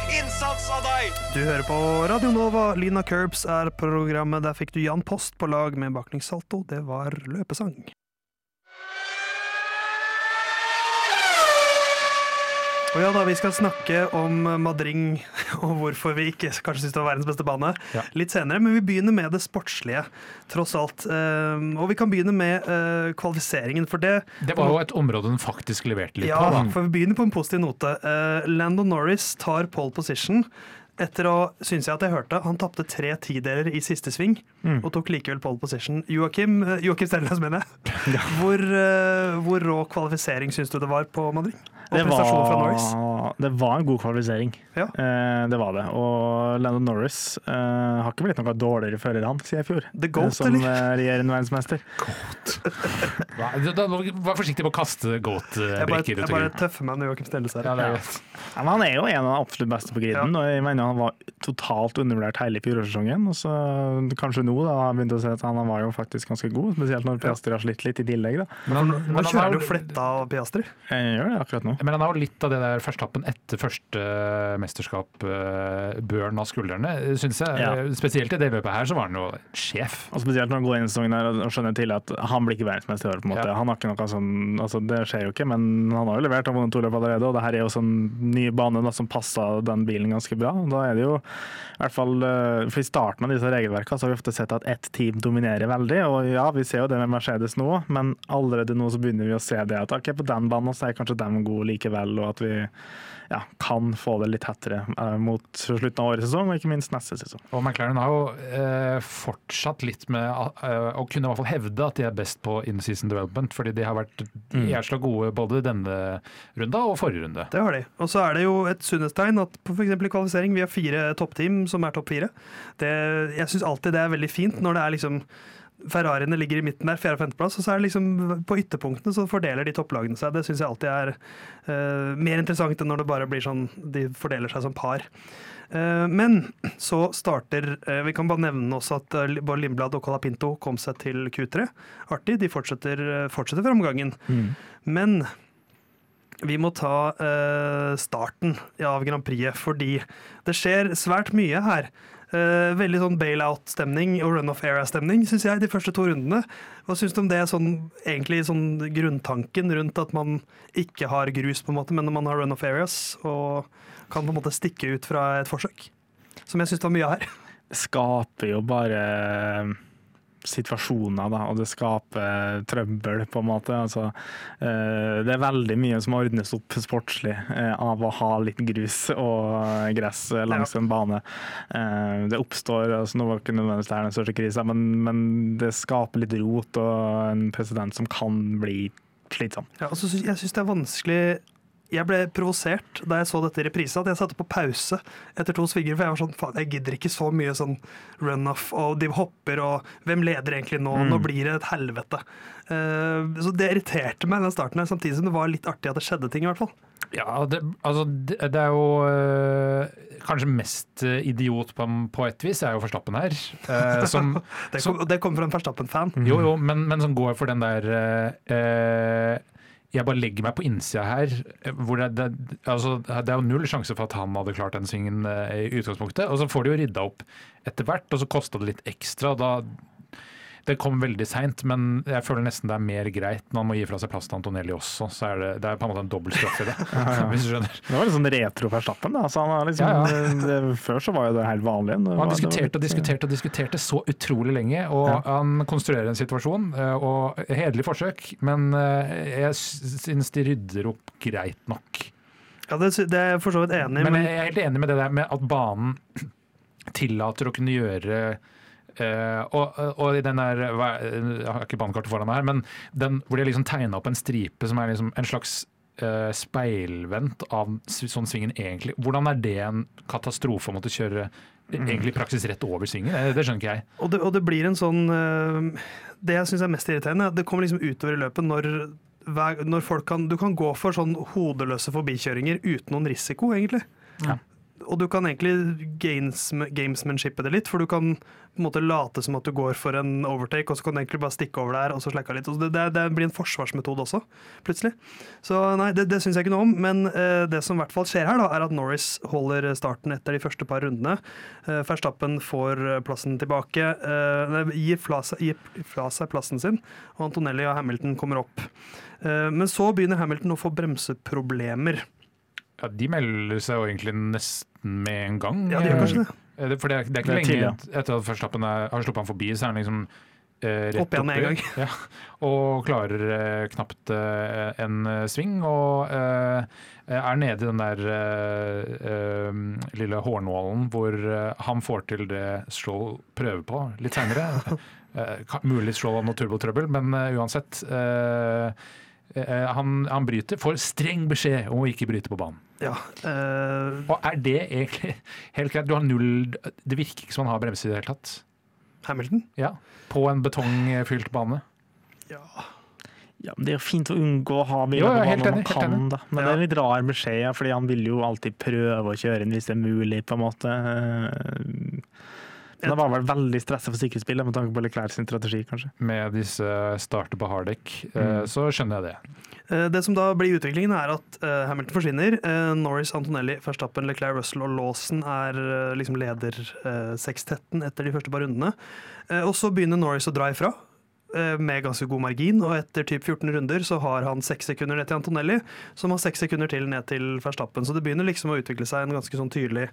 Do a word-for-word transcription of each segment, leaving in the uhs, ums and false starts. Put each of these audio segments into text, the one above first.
innsats av deg! Du hører på Radio Nova. Lina Curbs er programmet. Der fikk du Jan Post på lag med bakningssalto. Det var løpesang. Og ja da, vi skal snakke om Madring og hvorfor vi ikke kanskje synes det var verdens beste bane ja. litt senere, men vi begynner med det sportslige, tross alt. Og vi kan begynne med kvalifiseringen, for det... Det var jo et område den faktisk leverte litt ja, på. Ja, for vi begynner på en positiv note. Lando Norris tar pole position. Etter å, synes jeg at jeg hørte, han tappte tre tideler i siste sving, mm. og tok likevel pole position. Joachim, Joachim Stellers, mener jeg. Ja. Hvor, hvor rå kvalifisering synes du det var på Madrid? Det var, det var en god kvalifisering. Ja. Eh, det var det. Og Lando Norris eh, har ikke blitt noe dårligere før han, sier jeg i fjor. The GOAT, som eller? Som regjerende verdensmester. GOAT. Vær forsiktig på å kaste GOAT-brikker. Jeg bare tøffer meg når Joachim Stellers her. Ja, ja, han er jo en av de absolutt beste på griden, ja. og jeg mener han var totalt undervurdert hele fjorårssesongen. Og så kanskje nå da, har jeg begynt å se at han var jo faktisk ganske god, spesielt når Piastri har slitt litt i tillegg. Da. Men, men, nå kjører du fletta av Piastri? Jeg gjør det akkurat nå. Men han har jo litt av det der Verstappen etter første mesterskap børn av skuldrene, synes jeg. Ja. Spesielt i det løpet her så var han jo sjef. Og spesielt når han går inn i sesongen her og skjønner til at han blir ikke verdensmester på en måte. Ja. Han har ikke noe sånn, altså det skjer jo ikke, men han har jo levert av to løp allerede, og det her er jo sånn ny bane da, som passer den bilen ganske bra. Da er det jo i hvert fall, for i starten av disse regelverkene så har vi ofte sett at ett team dominerer veldig, og ja, vi ser jo det med Mercedes nå, men allerede nå så begynner vi å se det at ok, på den banen så er kanskje den god likevel, og at vi ja, kan få det litt hettere eh, mot slutten av årets sesong, og ikke minst neste sesong. Og McLaren har jo eh, fortsatt litt med eh, å kunne i hvert fall hevde at de er best på in-season development, fordi de har vært mm. jævla gode både denne runda og forrige runde. Det har de. Og så er det jo et sunnhetstegn at på for eksempel i kvalifisering vi har fire toppteam som er topp fire. Det, jeg synes alltid det er veldig fint når det er liksom Ferrariene ligger i midten der, fjerde- og femteplass, og så er det liksom på ytterpunktene så fordeler de topplagene seg. Det synes jeg alltid er uh, mer interessant enn når det bare blir sånn, de fordeler seg som par. Uh, men så starter, uh, vi kan bare nevne også at uh, både Lindblad og Colapinto kom seg til Q tre. Artig, de fortsetter, uh, fortsetter framgangen. Mm. Men vi må ta uh, starten av Grand Prix, fordi det skjer svært mye her. Uh, veldig sånn bailout-stemning og run-off-area-stemning, synes jeg, de første to rundene. Hva synes du om det sånn, egentlig sånn grunntanken rundt at man ikke har grus på en måte, men når man har run-off-areas og kan på en måte stikke ut fra et forsøk, som jeg synes det var mye her. Det skaper jo bare situasjoner da, og det skaper trøbbel på en måte. Altså, eh, det er veldig mye som ordnes opp sportslig eh, av å ha litt grus og gress langs ja. en bane. Eh, det oppstår, altså nå var ikke nødvendigvis det her den største krisen, men, men det skaper litt rot og en president som kan bli slitsom. Ja, altså, jeg synes det er vanskelig. Jeg ble provosert da jeg så dette i reprise, at jeg satte på pause etter to svinger, for jeg var sånn, faen, jeg gidder ikke så mye sånn run-off, og de hopper, og hvem leder egentlig nå? Mm. Nå blir det et helvete. Uh, så det irriterte meg den starten her, samtidig som det var litt artig at det skjedde ting i hvert fall. Ja, det, altså, det, det er jo øh, kanskje mest idiot på, på et vis, er jo Verstappen her. Øh, som, det, kom, det kom fra en Verstappen-fan. Jo, jo, men, men som går for den der... Øh, jeg bare legger meg på innsida her, hvor det, det, altså, det er jo null sjanse for at han hadde klart den svingen i utgangspunktet, og så får de jo rydda opp etter hvert, og så kostet det litt ekstra, da det kom veldig sent, men jeg føler nesten det er mer greit når man må gi fra seg plass til Antonelli også, så er det, det er på en måte en dobbelt straff i det, ja, ja. hvis du skjønner. Det var litt sånn retro-Verstappen da, så han liksom, ja, ja. Det, det, før så var jo det helt vanlig. Det han var, diskuterte litt, og diskuterte og diskuterte så utrolig lenge, og ja. han konstruerer en situasjon, og hederlig forsøk, men jeg synes de rydder opp greit nok. Ja, det, det er jeg for så vidt enig. Men jeg er helt enig med det der med at banen tillater å kunne gjøre Uh, og, og i den der, jeg har ikke banekartet foran meg her, men den hvor de liksom tegnet opp en stripe som er liksom en slags uh, speilvendt av sånn svingen egentlig. Hvordan er det en katastrofe å måtte kjøre mm. egentlig praksis rett over svingen? Det, det skjønner ikke jeg. Og det, og det blir en sånn, uh, det jeg synes er mest irriterende, det kommer liksom utover i løpet når, når folk kan, du kan gå for sånn hodeløse forbikjøringer uten noen risiko egentlig. Ja. og du kan egentlig games, gamesmanshippe det litt, for du kan på en måte late som at du går for en overtake, og så kan du egentlig bare stikke over der, og så slekke litt. Og det, det, det blir en forsvarsmetode også, plutselig. Så nei, det, det synes jeg ikke noe om, men uh, det som i hvert fall skjer her da, er at Norris holder starten etter de første par rundene. Uh, Verstappen får plassen tilbake, uh, gir, fra seg, gir fra seg plassen sin, og Antonelli og Hamilton kommer opp. Uh, men så begynner Hamilton å få bremseproblemer. Ja, de melder seg jo egentlig nesten med en gang. Ja, de gjør kanskje det. For det er, det er ikke Det er lenge tidlig, ja. etter at Verstappen er, har sluppet han forbi, så er han liksom eh, rett Opp igjen med en gang. Ja, og klarer eh, knapt eh, en eh, sving, og eh, er nede i den der eh, eh, lille hårnålen hvor eh, han får til det Stroll prøver på litt senere. eh, kan- mulig Stroll har noe turbotrøbbel, men eh, uansett eh, eh, han, han bryter, får streng beskjed om å ikke bryte på banen. Ja, uh, Og er det egentlig helt greit? Du har null, det virker ikke som han har bremser i det hele tatt. Hamilton? Ja, på en betongfylt bane. Ja. Ja, men det er jo fint å unngå å ha Jo, biler ja, på helt banen når man enig, helt kan, enig. da. Men Ja. det er en litt rar beskjed, ja, fordi han vil jo alltid prøve å kjøre inn hvis det er mulig, på en måte. Men det var vel veldig stresset for sikkerhetsspillet med tanke på Leclerc sin strategi, kanskje. Med disse starter på harddeck, eh, Mm. så skjønner jeg det. Uh, det som da blir utviklingen er at uh, Hamilton forsvinner. Uh, Norris, Antonelli, Verstappen, Leclerc, Russell og Lawson er uh, liksom leder uh, sekstetten etter de første par rundene. Uh, og så begynner Norris å dra ifra. uh, Med ganske god margin, og etter typ fjorten runder så har han seks sekunder ned til Antonelli, som har seks sekunder til ned til Verstappen. Så det begynner liksom å utvikle seg en ganske sånn tydelig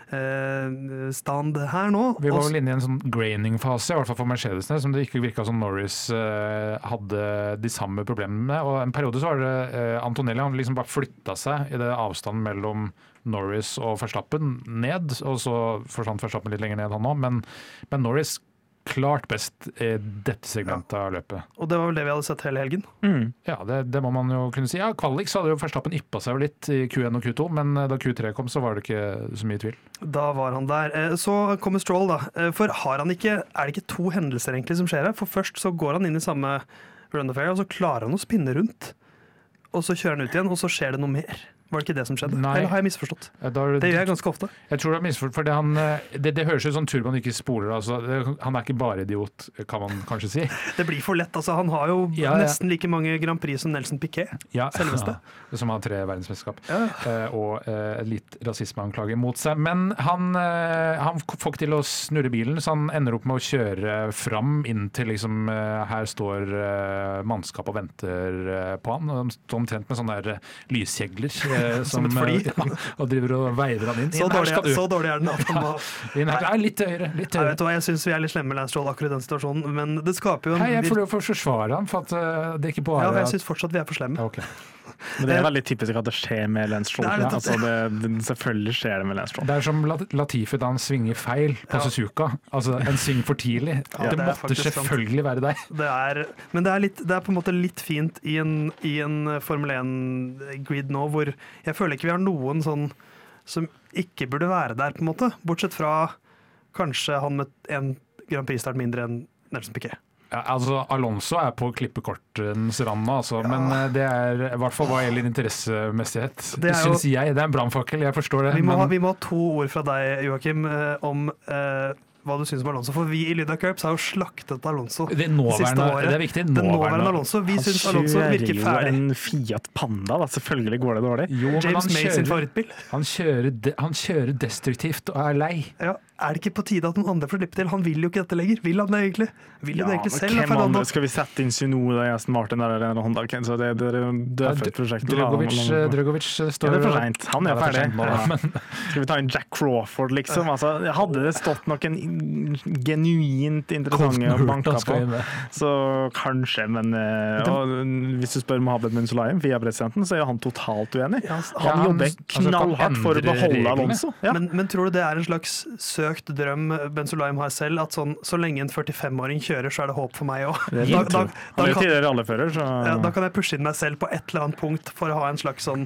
uh, stand her nå. Vi var Og- vel inne i en sånn graining-fase, i hvert fall for Mercedesene, som det ikke virka som Norris eh, hadde de samme problemene med. Og en periode så var det eh, Antonelli, han liksom bare flytta seg i det avstanden mellom Norris og Verstappen ned, og så forsvant Verstappen litt lenger ned han òg, men, men Norris klart best i dette segmentet av løpet. Og det var vel det vi hadde sett hele helgen. Mm. Ja, det, det må man jo kunne si. Ja, Kvalik så hadde jo Verstappen yppa seg jo litt i Q én og Q to, men eh, da Q tre kom, så var det ikke så mye tvil. Da var han der. Eh, Så kommer Stroll, da. Eh, For har han ikke, er det ikke to hendelser egentlig som skjer her? For først så går han inn i samme run of air, og så klarer han å spinne rundt. Og så kjører han ut igjen, og så skjer det noe mer. Var det ikke det som skjedde? Nei. Eller har jeg misforstått? Eh, Da, Det gjør jeg ganske ofte. Jeg tror det er misforstått, for det, han, det, det høres ut som turboen ikke spoler. Altså. Det, han er ikke bare idiot, kan man kanskje si. Det blir for lett. altså Han har jo Ja, ja. nesten like mange Grand Prix som Nelson Piquet. Ja, Selveste. som har tre verdensmesterskap. Ja. Eh, og eh, litt rasismeanklager mot seg. Men han, eh, han får ikke til å snurre bilen, så han ender opp med å kjøre fram inntil liksom, eh, her står eh, mannskap og venter eh, på han. Og de står omtrent med sånne der, eh, lyskjegler. Eh, Som et fly. eh, ja, og driver og veiver han inn. Så Inn her dårlig, skal du. så dårlig er den at han må Inn her. Nei, litt høyere. Litt Jeg høyere. vet hva, jeg syns vi er litt slemme med Lance Stroll akkurat i den situasjonen, men det skaper jo en Hei, jeg vir- får lov til å forsvare ham for at eh, det ikke bare Ja, er jeg at- syns fortsatt vi er for slemme. Ja, ok. Men det er veldig typisk at det skjer med Lance Stroll. Det er Ja, litt- altså, det, det, selvfølgelig skjer det med Lance Stroll. Det er som Lat- Latifi da han svinger feil på Ja. Suzuka. Altså en sving for tidlig. Ja, det det er måtte faktisk sant. selvfølgelig være deg. Det er, men det er, litt, det er på en måte litt fint i en, i en Formel én-grid nå, hvor jeg føler ikke vi har noen sånn som ikke burde være der, på en måte. Bortsett fra kanskje han med en Grand Prix-start mindre enn Nelson Piquet. Ja, altså Alonso er på klippekortens rand nå, altså. Men eh, det er i hvert fall hva gjelder interessemessighet. Det er jo- Syns jeg. Det er en brannfakkel, jeg forstår det. Vi må, ha, men vi må ha to ord fra deg, Joakim, eh, om eh, hva du syns om Alonso. For vi i Lydia Curbs har jo slaktet Alonso. det siste nåværende, året. det er viktig. Den nåværende Nåværende. Alonso. Vi Han syns Alonso kjører virker jo ferdig. en Fiat Panda, da. Selvfølgelig går det dårlig. Jo, men James han May sin kjører, favorittbil. han, kjører de, han kjører destruktivt og er lei. Ja. Er det ikke på tide at noen andre får slippe til? Han vil jo ikke dette lenger. Vil han det egentlig? Vil han det egentlig men selv? hvem Fernando? andre skal vi sette inn Synoda i Aston Martin eller en Honda? Så det, det er et dødfødt prosjekt. Drøgovic, Drøgovic står Ja, det er for sent. Han er Ja, det er for ferdig. sent nå, da, Ja. men- Skal vi ta inn Jack Crawford, liksom? Altså, hadde det stått noen in- genuint interessante å banke Han skal på, inn med. så kanskje, men eh, og, hvis du spør Mohammed Munsulaim, F I A-presidenten, så er han totalt uenig. Ja, Han Ja, han- jobber altså, skal knallhardt for å endre beholde reglene. Alonso. Ja. Men, men tror du det er en slags søkt drøm Benzulaim har selv, at sånn, så lenge en førtifem-åring kjører, så er det håp for meg òg? Det er Da, fint. da, Han da, er jo kan- tidligere rallyfører, så ja, da kan jeg pushe inn meg selv på et eller annet punkt for å ha en slags sånn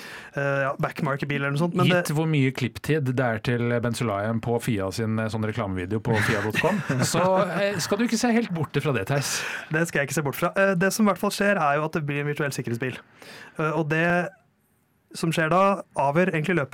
uh, ja, backmarker-bil eller noe sånt. Men Gitt det, hvor mye klipptid det er til Benzulaim på Fia sin eh, sånn reklamevideo på fia punktum com, så eh, skal du ikke se helt borte fra det, Theis. det skal jeg ikke se bort fra. Uh, det som i hvert fall skjer, er jo at det blir en virtuell sikkerhetsbil. Uh, og det som skjer da, avgjør egentlig løpet.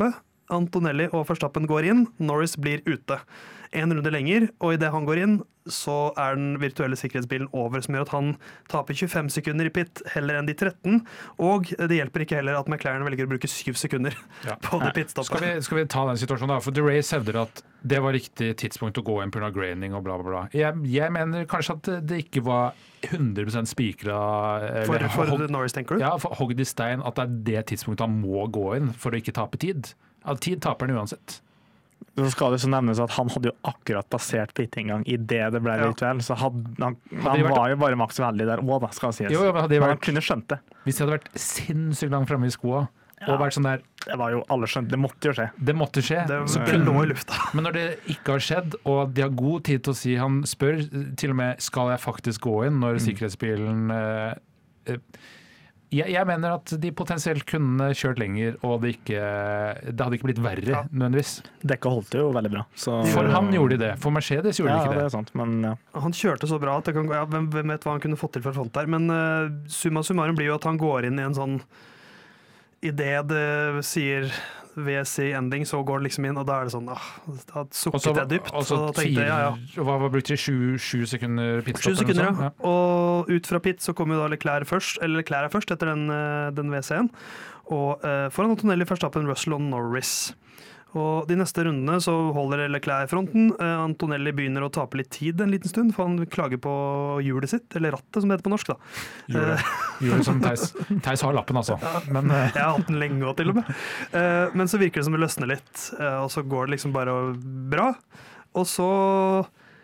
Antonelli og Verstappen går inn, Norris blir ute. En runde lenger, og idet han går inn, så er den virtuelle sikkerhetsbilen over, som gjør at han taper tjuefem sekunder i pit heller enn de tretten. Og det hjelper ikke heller at McLaren velger å bruke syv sekunder Ja. på det pitstoppet. Skal vi, skal vi ta den situasjonen da? For The Race hevder at det var riktig tidspunkt å gå inn på grunn av graining og bla, bla, bla. Jeg, jeg mener kanskje at det ikke var hundre prosent spikra For, for Norris, tenker du? Ja, for hogd i stein at det er det tidspunktet han må gå inn for å ikke tape tid. At tid taper han uansett. Så skal det så nevnes at han hadde jo akkurat passert pit-inngang i det det ble Ja. virtuell, så hadde, han, Hadde han de vært- var jo bare maks veldig der òg, da, skal sies. Jo, jo, men hadde de Men han vært, kunne skjønt det. hvis de hadde vært sinnssykt langt fremme i skoa Ja. og vært sånn der, Det var jo alle skjønt, det måtte jo skje. det måtte skje. Det, så det kunne- lå i lufta. Men når det ikke har skjedd, og de har god tid til å si Han spør til og med skal jeg faktisk gå inn når sikkerhetsbilen eh, eh, jeg, jeg mener at de potensielt kunne kjørt lenger, og det, ikke, det hadde ikke blitt verre Ja. nødvendigvis. Dekka holdt det jo veldig bra. Så, For han gjorde de det. For Mercedes gjorde ja, de ikke det det. er sant, men ja. Han kjørte så bra at det kan, gå- ja, hvem, hvem vet hva han kunne fått til fra front der. Men uh, summa summarum blir jo at han går inn i en sånn Idet det sier V S C ending, så går det liksom inn, og da er det sånn ah, Da Og så- sukket jeg dypt. og Så så da tenkte jeg ja, ja. fire- Hva var brukte de? Sju, sju sekunder pitstop? Sju eller noe sekunder, sånt? ja. Og ut fra pit så kommer jo da Leclerc først, eller Leclerc er først etter den, eh, den V C-en. Og eh, foran Antonelli, Verstappen, Russell og Norris. Og de neste rundene så holder Leclerc fronten. Eh, Antonelli begynner å tape litt tid en liten stund, for han klager på hjulet sitt, eller rattet som det heter på norsk, da. Gjorde det. Gjorde det som Theis. Theis har lappen, altså. Men eh, Jeg har hatt den lenge òg, til og med. Eh, men så virker det som det løsner litt, eh, og så går det liksom bare bra. Og så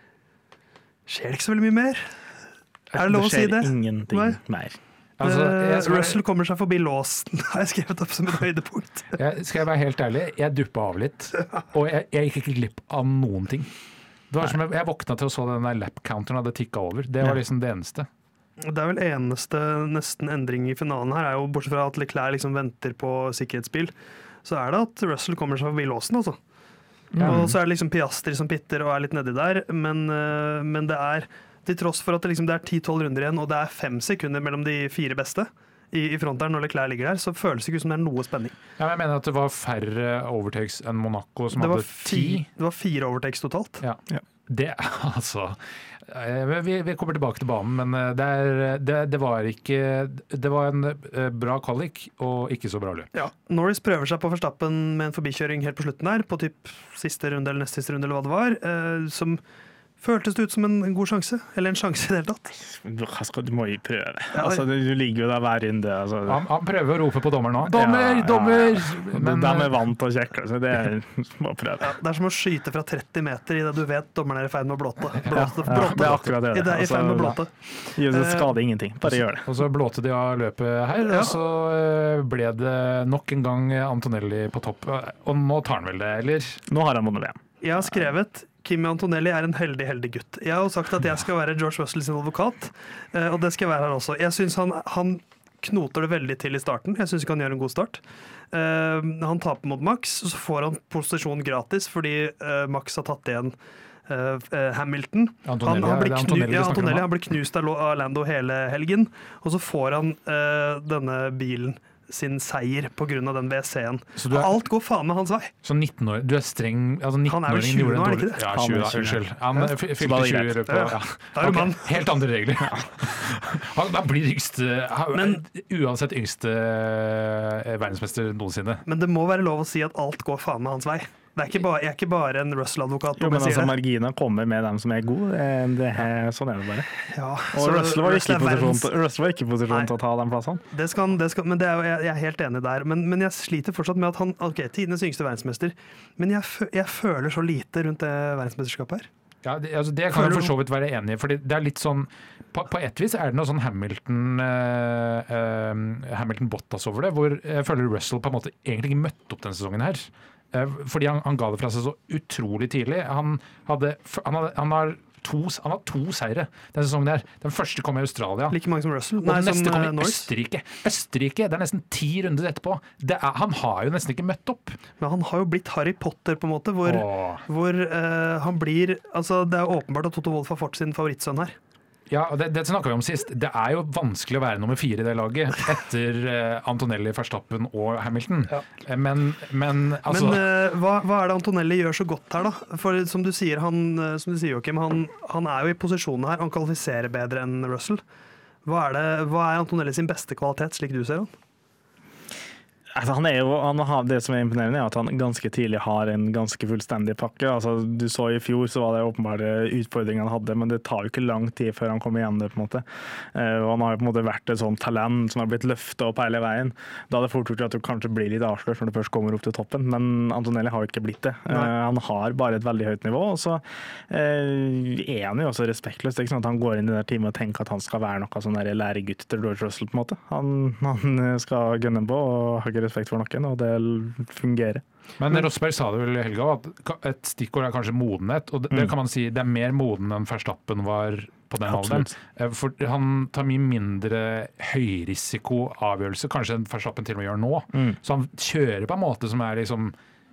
skjer det ikke så veldig mye mer. Er det lov å si det? skjer ingenting Nei. mer. altså, Eh, jeg skal, Russell kommer seg forbi låsen, har jeg skrevet opp som et høydepunkt. jeg, skal jeg være helt ærlig, jeg duppa av litt. Og jeg, jeg gikk ikke glipp av noen ting. Det var som jeg, jeg våkna til å så den der lap-counteren hadde tikka over. Det var Ja. liksom det eneste. Det er vel eneste nesten endring i finalen her, er jo bortsett fra at Leclerc liksom venter på sikkerhetsbil, så er det at Russell kommer seg forbi låsen, altså. Ja. Og så er det liksom Piastri som pitter og er litt nedi der, men, eh, men det er til tross for at det, liksom, det er ti tolv runder igjen, og det er fem sekunder mellom de fire beste i, i fronteren når Leclerc ligger der, så føles det ikke ut som det er noe spenning. Ja, men jeg mener at det var færre overtakes enn Monaco, som Det var, hadde fi, ti. det var fire overtakes totalt. Ja. Ja. Det, altså eh, vi, vi kommer tilbake til banen, men eh, det, er, det, det var ikke Det var en eh, bra kvalik og ikke så bra løp. Ja. Norris prøver seg på Verstappen med en forbikjøring helt på slutten der, på typ siste runde eller nest siste runde, eller hva det var, eh, som føltes det ut som en, en god sjanse, eller en sjanse i det hele tatt. Hva skal, du må jo prøve. Ja, Altså, du, du ligger jo der hver runde. Altså. Han, han prøver å rope på dommeren nå. Dommer! Ja, ja, Dommer! ja. Men, de eh, er vant til å kjekke, så det er må prøve. Ja, det er som å skyte fra tretti meter idet du vet dommeren er i ferd med å blåte. Ja, blåte, ja, det er blåte. akkurat det. I det er i ferd med å blåte. Altså, det skader ingenting, bare gjør det. Og så blåte de av løpet her, Ja. og så eh, ble det nok en gang Antonelli på topp. Og nå tar han vel det, eller? Nå har han vunnet V M. Jeg har skrevet Kimi Antonelli er en heldig, heldig gutt. Jeg har jo sagt at jeg skal være George Russell sin advokat, eh, og det skal jeg være her også. Jeg synes han, han knoter det veldig til i starten. Jeg syns ikke han gjør en god start. Eh, han taper mot Max, og så får han posisjon gratis fordi eh, Max har tatt igjen eh, eh, Hamilton. Han, Antonelli, han, blir det er knu, Antonelli vi ja, snakker om Antonelli nå. han blir knust av Lo- av Lando hele helgen, og så får han eh, denne bilen sin seier pga. den V C-en. Så du er, Alt går faen meg hans vei. så nitten år, du er streng altså Han er vel nitten-åringen gjorde tjue nå, en er det ikke dårlig- det? Ja, Han er tjue, da, tjue. unnskyld. Han Ja. f- Så da fylte er det tjue greit. på Ja. ja. Da er det Ok, mann. Helt andre regler. Han, han blir yngste han- Men- Uansett yngste eh, verdensmester noensinne. Men det må være lov å si at alt går faen meg hans vei. Det er ikke bare, jeg er ikke bare en Russell-advokat. Jo, om men jeg altså, sier det. marginer kommer med dem som er gode. Det, det er, sånn er det bare. Ja, Og så Russell var ikke i er posisjon verdens- til, Russell var ikke i posisjon Nei. til å ta de plassene. Det skal, han- det skal, men det er jo, jeg, jeg er helt enig der. Men, men jeg sliter fortsatt med at han ok, tidenes yngste verdensmester, men jeg, fø- jeg føler så lite rundt det verdensmesterskapet her. Ja, det, altså det kan Føler jeg du- for så vidt være enig i. Fordi det er litt sånn På, på et vis er det noe sånn Hamilton eh, eh, Hamilton Bottas over det, hvor jeg føler Russell på en måte egentlig ikke møtte opp denne sesongen her. Eh, fordi han, han ga det fra seg så utrolig tidlig. Han, hadde, han, hadde, han har to, han har to seire denne sesongen her. Den første kom i Australia. Like mange som Russell. Og Nei, den neste som kom eh, i Norris. Østerrike. Østerrike, Det er nesten ti runder etterpå. Det er, han har jo nesten ikke møtt opp. Men han har jo blitt Harry Potter, på en måte. Hvor, Åh. hvor eh, han blir altså Det er jo åpenbart at Toto Wolff har fått sin favorittsønn her. Ja, og det, det snakket vi om sist. Det er jo vanskelig å være nummer fire i det laget etter uh, Antonelli, Verstappen og Hamilton. Ja. Men, men, altså... men uh, hva, hva er det Antonelli gjør så godt her, da? For som du sier, han, som du sier Joachim, han, han er jo i posisjonen her. Han kvalifiserer bedre enn Russell. Hva er, det, hva er Antonelli sin beste kvalitet, slik du ser han? Altså, han er jo, han har, det som er imponerende er at han ganske tidlig har en ganske fullstendig pakke. Altså, du så I fjor så var det åpenbare utfordringer han hadde, men det tar jo ikke lang tid før han kommer igjen det, på en måte. Uh, og han har jo på en måte vært et sånt talent som har blitt løftet opp hele veien. Da er det fort gjort at du kanskje blir litt avslørt når du først kommer opp til toppen, men Antonelli har jo ikke blitt det. Uh, han har bare et veldig høyt nivå, og så uh, er han jo også respektløs. Det er ikke sånn at han går inn i det teamet og tenker at han skal være noe sånn der læregutt til George Russell, på en måte. Han, han skal gunne på og ha respekt for noen, og det fungerer. Men Rosberg sa det vel i helga, at et stikkord er kanskje modenhet, og det, det kan man si, det er mer moden enn Verstappen var på den alderen. For han tar mye mindre høyrisikoavgjørelse, kanskje enn Verstappen til og med gjør nå. Mm. Så han kjører på en måte som er liksom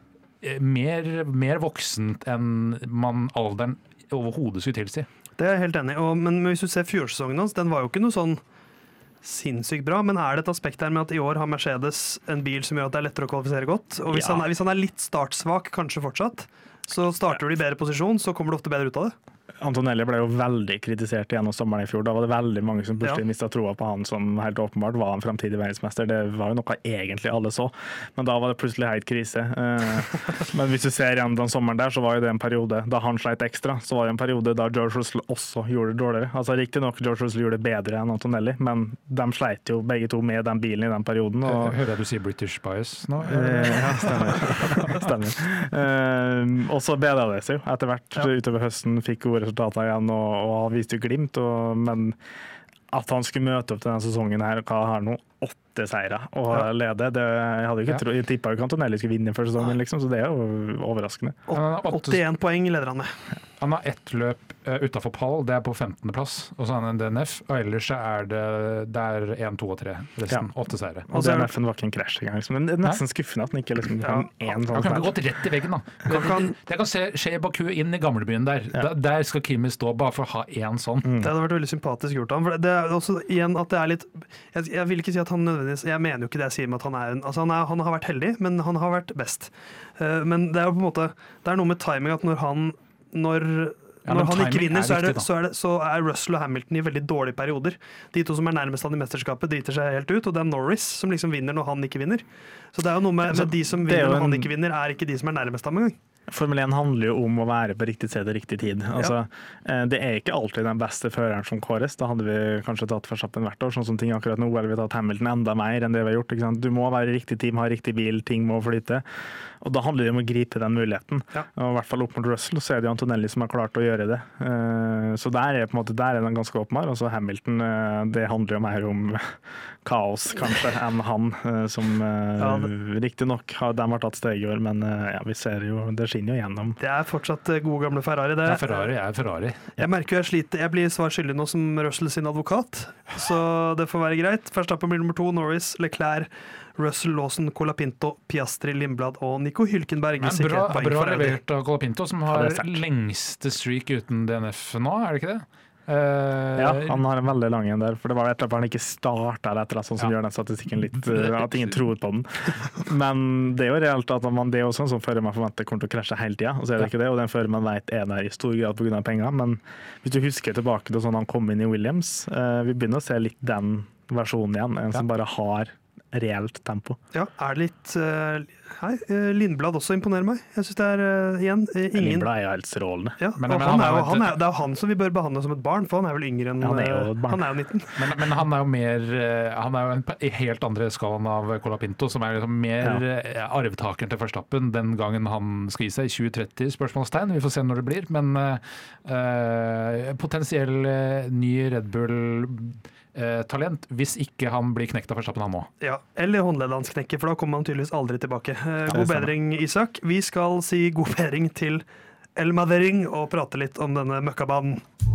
mer, mer voksent enn man alderen overhodet skulle tilsi. Det er jeg helt enig i, men hvis du ser fjorårssesongen hans, den var jo ikke noe sånn sinnssykt bra, men er det et aspekt her med at i år har Mercedes en bil som gjør at det er lettere å kvalifisere godt? Og hvis, ja. han, er, hvis han er litt startsvak, kanskje fortsatt, så starter du i bedre posisjon, så kommer du ofte bedre ut av det. Antonelli ble jo veldig kritisert gjennom sommeren i fjor. Da var det veldig mange som plutselig ja. mistet troa på han som helt åpenbart var en fremtidig verdensmester. Det var jo noe egentlig alle så, men da var det plutselig helt krise. Men hvis du ser igjen den sommeren der, så var jo det en periode da han sleit ekstra. Så var det en periode da George Russell også gjorde det dårligere. Altså riktig nok, George Russell gjorde det bedre enn Antonelli, men de sleit jo begge to med den bilen i den perioden. Og... Hører jeg du sier British bias nå? Ja, stemmer. stemmer. Og så bedre det seg jo etter hvert. Ja. Utover høsten fikk ordet resultater igjen, og, og han viste jo glimt, og, men at han skulle møte opp til denne sesongen her, hva har nå åtte seire og ja. lede, det, jeg hadde jo ikke ja. tro, jeg tippet jo ikke Antonelli skulle vinne første sesongen, liksom, så det er jo overraskende. åttien poeng leder han med. Han har ett løp uh, utenfor pall, det er på femtende plass, og så har han en D N F, og ellers er det der én, to og tre, resten, ja. åtte seire. Og D N F-en var ikke en krasj engang, liksom. Men det er nesten skuffende at han ikke liksom ja. en sånn. Han kan gått rett i veggen da. Det kan, det kan se skje i Baku inn i gamlebyen der. Ja. Der, der skal Kimi stå bare for å ha én sånn. Mm. Det hadde vært veldig sympatisk gjort av ham. For det er også igjen at det er litt, jeg, jeg vil ikke si at han nødvendigvis, jeg mener jo ikke det jeg sier med at han er en, altså han, er, han har vært heldig, men han har vært best. Uh, men det er jo på en måte, det er noe med timing at når han, når Ja, Når han ikke vinner, er så, er det, så, er det, så er Russell og Hamilton i veldig dårlige perioder. De to som er nærmest han i mesterskapet, driter seg helt ut, og det er Norris som liksom vinner når han ikke vinner. Så det er jo noe med, med de som vinner når han ikke vinner, er ikke de som er nærmest ham engang. Formel én handler jo om å være på riktig sted og riktig tid. Altså, ja. Det er ikke alltid den beste føreren som kåres. Da hadde vi kanskje tatt Verstappen hvert år, sånn som ting akkurat nå, eller vi har tatt Hamilton enda mer enn det vi har gjort. Ikke sant? Du må være i riktig team, ha riktig bil, ting må flyte. Og da handler det om å gripe den muligheten. Ja. Og i hvert fall opp mot Russell, så er det Antonelli som har klart å gjøre det. Så der er, på en måte, der er den ganske åpenbar. Og så Hamilton, det handler jo mer om kaos, kanskje, enn han, som ja, riktig nok har de har tatt steg i år, men ja, vi ser jo, det skinner jo gjennom. Det er fortsatt gode gamle Ferrari. Det. Ja, Ferrari er Ferrari. Jeg merker jo jeg sliter, jeg blir svar skyldig nå som Russell sin advokat, så det får være greit. Verstappen blir nummer to, Norris, Leclerc, Russell, Lawson, Colapinto, Piastri, Lindblad og Nico Hülkenberg. Men bra, bra levert av Colapinto, som har lengste streak uten D N F nå, er det ikke det? Uh, ja, han har en veldig lang en der, for det var et eller annet han ikke startet etter, sånn som ja. gjør den statistikken litt, uh, at ingen tror på den. Men det er jo reelt at man, det er jo sånn som fører man forventer kommer til å krasje hele tiden, og så er det ja. ikke det, og den fører man vet er der i stor grad på grunn av penger, men hvis du husker tilbake til sånn han kom inn i Williams, uh, vi begynner å se litt den versjonen igjen, en ja. som bare har reelt tempo. Ja, er det litt uh, Hei, Lindblad også imponerer meg. Jeg synes det er uh, igjen uh, ingen... Lindblad er jo helt strålende. Ja, men, men, han han er jo, han er, det er jo han som vi bør behandle som et barn, for han er vel yngre enn... Ja, han er jo et barn. Han er jo nitten. Men, men han er jo mer Han er jo en, i helt andre skalaen av Colapinto, som er liksom mer ja. arvtakeren til Verstappen den gangen han skal gi seg i tjue tretti, spørsmålstegn. Vi får se når det blir, men uh, potensiell uh, ny Red Bull Eh, talent, hvis ikke han blir knekt av Verstappen han må. Ja, eller håndleddet hans knekker, for da kommer han tydeligvis aldri tilbake. Eh, god bedring, Isak. Vi skal si god bedring til El Madering og prate litt om denne møkkabanen.